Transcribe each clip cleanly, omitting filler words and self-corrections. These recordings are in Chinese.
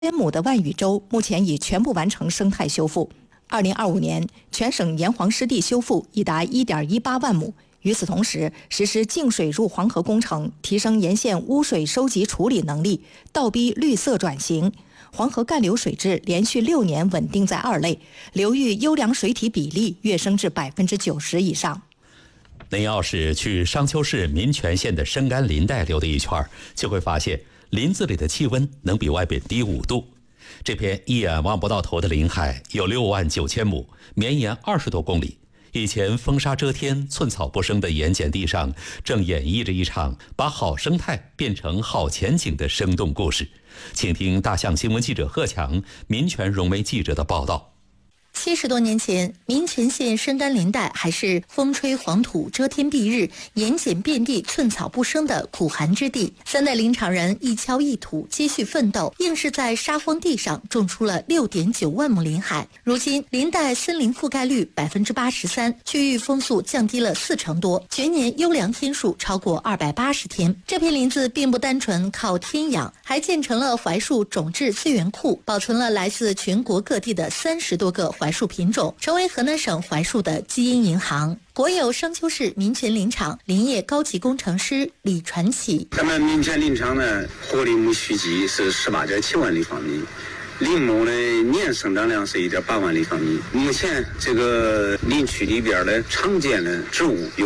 亩的万屿洲目前已全部完成生态修复。2025年，全省沿黄湿地修复已达1.18万亩。与此同时，实施净水入黄河工程，提升沿线污水收集处理能力，倒逼绿色转型。黄河干流水质连续6年稳定在2类，流域优良水体比例跃升至90%以上。 您要是去商丘市民权县的深干林带溜达一圈，就会发现林子里的气温能比外边低5度。这片一眼望不到头的林海有6万9千亩，绵延20多公里。以前风沙遮天、寸草不生的盐碱地上，正演绎着一场把好生态变成好前景的生动故事。请听大象新闻记者贺强、民权融媒记者的报道。 70多年前，民权县深干林带还是风吹黄土遮天蔽日、盐碱遍地、寸草不生的苦寒之地。3代林场人一锹一土继续奋斗，硬是在沙荒地上种出了6.9万亩林海。如今，林带森林覆盖率83%，区域风速降低了40%多，全年优良天数超过280天。这片林子并不单纯靠天养，还建成了槐树种质资源库，保存了来自全国各地的30多个槐树品种，成为河南省槐树的基因银行。国有商丘市民权林场林业高级工程师李传启： 咱们民权林场呢，活林木蓄积是18.7万立方米，林木的年生长量是1.8万立方米。目前这个林区里边的常见的植物有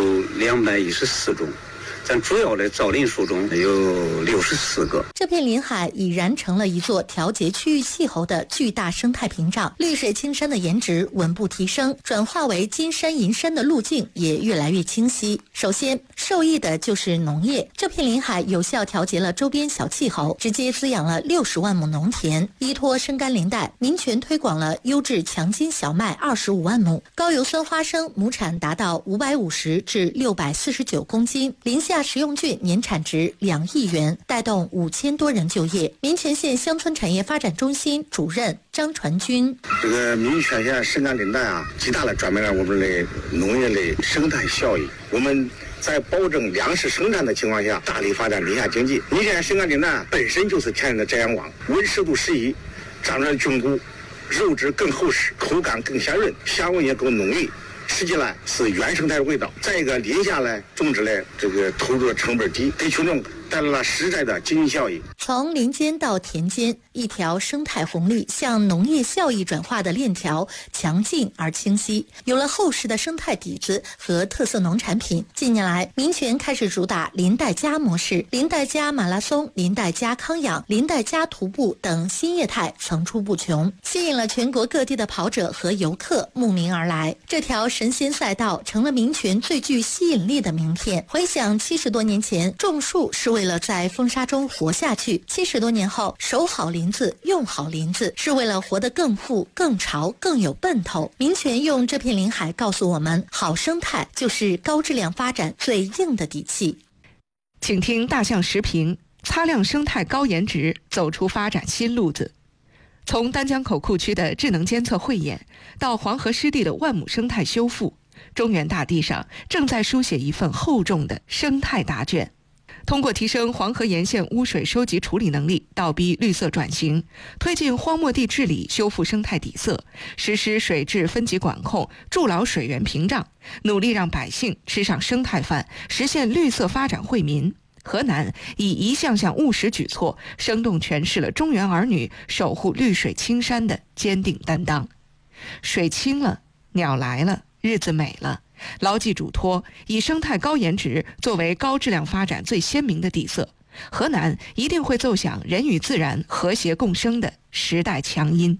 214种。咱主要的造林树种有64个。 这片林海已然成了一座调节区域气候的巨大生态屏障，绿水青山的颜值稳步提升，转化为金山银山的路径也越来越清晰。首先，受益的就是农业。这片林海有效调节了周边小气候，直接滋养了60万亩农田。依托深干林带，民权推广了优质强筋小麦25万亩，高油酸花生亩产达到550至649公斤，林下食用菌年产值2亿元，带动5000多人就业。民权县乡村产业发展中心主任张传军： 这个民权县深干林带啊，极大的转变了我们的农业的生态效益。我们在保证粮食生产的情况下，大力发展林下经济。民权深干林带本身就是天然的遮阳网，温湿度适宜，长得菌菇，肉质更厚实，口感更鲜润，香味也更浓郁。吃起来是原生态的味道。再一个，林下来种植嘞，这个投入的成本低，给群众带来了实在的经济效益。 从林间到田间，一条生态红利向农业效益转化的链条强劲而清晰。有了厚实的生态底子和特色农产品，近年来民权开始主打林带家模式，林带家马拉松、林带家康养、林带家徒步等新业态层出不穷，吸引了全国各地的跑者和游客慕名而来。这条神仙赛道成了民权最具吸引力的名片。回想70多年前，种树是为了在风沙中活下去；70多年后，守好林子、用好林子，是为了活得更富、更潮、更有奔头。民权用这片林海告诉我们，好生态就是高质量发展最硬的底气。 请听大象时评：擦亮生态高颜值，走出发展新路子。从丹江口库区的智能监测慧眼，到黄河湿地的万亩生态修复，中原大地上正在书写一份厚重的生态答卷。通过提升黄河沿线污水收集处理能力，倒逼绿色转型，推进荒漠地治理，修复生态底色，实施水质分级管控，筑牢水源屏障，努力让百姓吃上生态饭，实现绿色发展惠民。河南以一项项务实举措，生动诠释了中原儿女守护绿水青山的坚定担当。水清了，鸟来了，日子美了。牢记嘱托，以生态高颜值作为高质量发展最鲜明的底色，河南一定会奏响人与自然和谐共生的时代强音。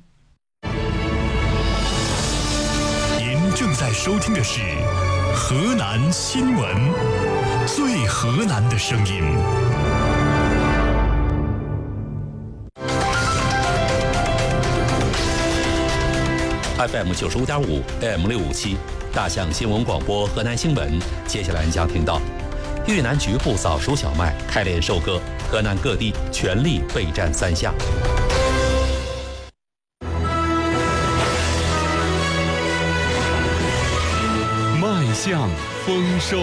您正在收听的是河南新闻，最河南的声音。 FM 95.5 AM 657，大象新闻广播河南新闻。接下来将听到，豫南局部早熟小麦开镰收割，河南各地全力备战3项。 迈向丰收。